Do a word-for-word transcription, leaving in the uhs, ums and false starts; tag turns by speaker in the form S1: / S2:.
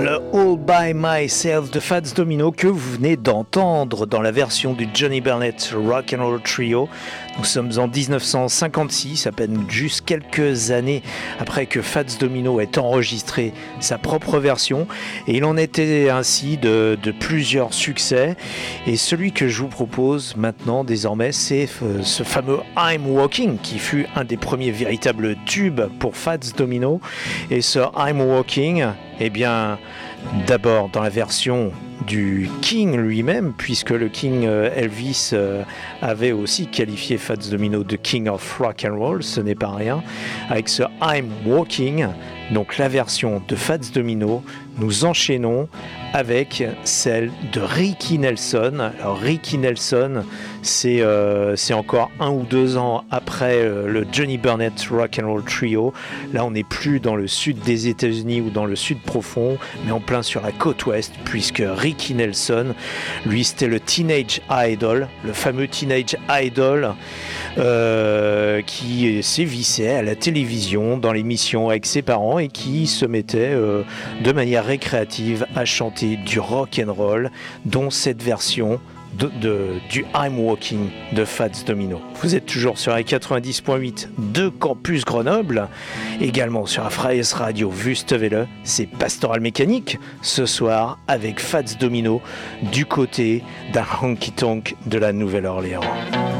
S1: le All By Myself de Fats Domino que vous venez d'entendre dans la version du Johnny Burnett Rock and Roll Trio. Nous sommes en dix-neuf cent cinquante-six, à peine juste quelques années après que Fats Domino ait enregistré sa propre version, et il en était ainsi de, de plusieurs succès. Et celui que je vous propose maintenant désormais, c'est ce fameux I'm Walking qui fut un des premiers véritables tubes pour Fats Domino. Et ce I'm Walking, eh bien, d'abord dans la version du King lui-même, puisque le King Elvis avait aussi qualifié Fats Domino de King of Rock and Roll, ce n'est pas rien. Avec ce I'm Walking, donc la version de Fats Domino, nous enchaînons avec celle de Ricky Nelson. Alors Ricky Nelson, c'est, euh, c'est encore un ou deux ans après euh, le Johnny Burnett Rock and Roll Trio. Là, on n'est plus dans le sud des États-Unis ou dans le sud profond, mais en plein sur la côte ouest, puisque Ricky Nelson, lui, c'était le Teenage Idol, le fameux Teenage Idol euh, qui sévissait à la télévision dans l'émission avec ses parents et qui se mettait euh, de manière récréative à chanter du rock and roll, dont cette version de, de, du I'm Walking de Fats Domino. Vous êtes toujours sur la quatre-vingt-dix point huit de Campus Grenoble, également sur la Freies Radio Wüstewelle. C'est Pastoral Mécanique ce soir avec Fats Domino du côté d'un honky tonk de la Nouvelle-Orléans.